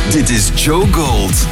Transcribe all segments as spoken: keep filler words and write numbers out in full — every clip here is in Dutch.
Dit is Joe Gold.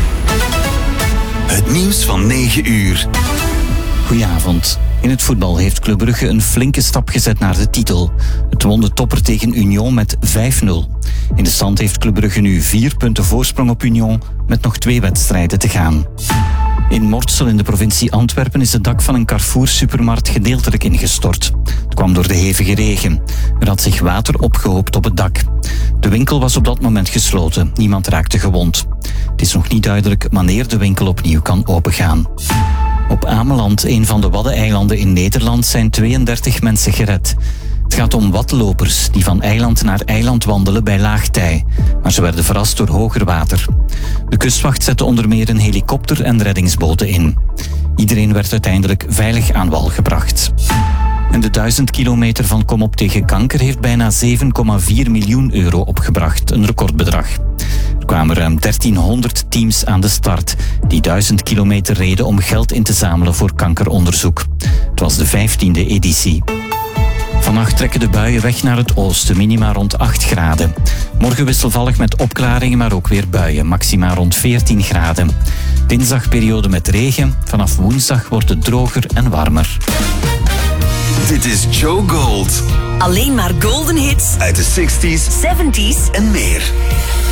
Het nieuws van negen uur. Goedenavond. In het voetbal heeft Club Brugge een flinke stap gezet naar de titel. Het won de topper tegen Union met vijf nul. In de stand heeft Club Brugge nu vier punten voorsprong op Union met nog twee wedstrijden te gaan. In Mortsel in de provincie Antwerpen is het dak van een Carrefour-supermarkt gedeeltelijk ingestort. Het kwam door de hevige regen. Er had zich water opgehoopt op het dak. De winkel was op dat moment gesloten. Niemand raakte gewond. Het is nog niet duidelijk wanneer de winkel opnieuw kan opengaan. Op Ameland, een van de Waddeneilanden in Nederland, zijn tweeëndertig mensen gered. Het gaat om wattlopers die van eiland naar eiland wandelen bij laag tij. Maar ze werden verrast door hoger water. De kustwacht zette onder meer een helikopter en reddingsboten in. Iedereen werd uiteindelijk veilig aan wal gebracht. En de duizend kilometer van Kom op tegen kanker heeft bijna zeven komma vier miljoen euro opgebracht, een recordbedrag. Er kwamen ruim dertienhonderd teams aan de start die duizend kilometer reden om geld in te zamelen voor kankeronderzoek. Het was de vijftiende editie. Vannacht trekken de buien weg naar het oosten, minima rond acht graden. Morgen wisselvallig met opklaringen, maar ook weer buien, maxima rond veertien graden. Dinsdag periode met regen, vanaf woensdag wordt het droger en warmer. Dit is Joe Gold. Alleen maar golden hits Uit de zestig's zeventig's en meer.